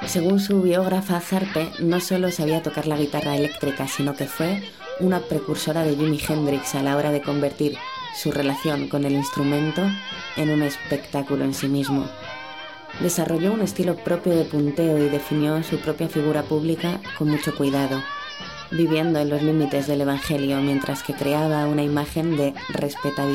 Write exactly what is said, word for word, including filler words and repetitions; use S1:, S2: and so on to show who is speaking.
S1: Según su biógrafa, Harpe no solo sabía tocar la guitarra eléctrica, sino que fue una precursora de Jimi Hendrix a la hora de convertir su relación con el instrumento en un espectáculo en sí mismo. Desarrolló un estilo propio de punteo y definió su propia figura pública con mucho cuidado, viviendo en los límites del evangelio mientras que creaba una imagen de respetabilidad